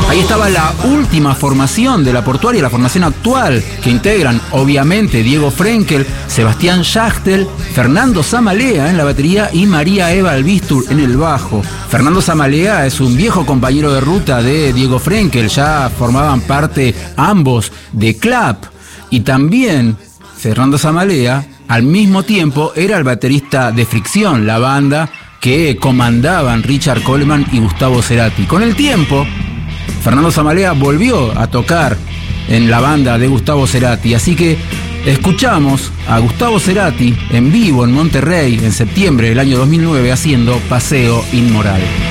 Ahí estaba la última formación de La Portuaria, la formación actual, que integran obviamente Diego Frenkel, Sebastián Schachtel, Fernando Zamalea en la batería y María Eva Albistur en el bajo. Fernando Zamalea es un viejo compañero de ruta de Diego Frenkel, ya formaban parte ambos de Clap, y también Fernando Zamalea al mismo tiempo era el baterista de Fricción, la banda que comandaban Richard Coleman y Gustavo Cerati. Con el tiempo, Fernando Zamalea volvió a tocar en la banda de Gustavo Cerati, así que escuchamos a Gustavo Cerati en vivo en Monterrey en septiembre del año 2009 haciendo Paseo Inmoral.